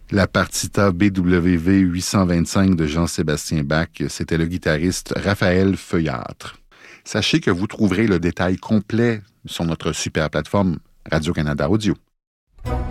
La partita BWV 825 de Jean-Sébastien Bach, c'était le guitariste Raphaël Feuillâtre. Sachez que vous trouverez le détail complet sur notre super plateforme Radio-Canada Audio.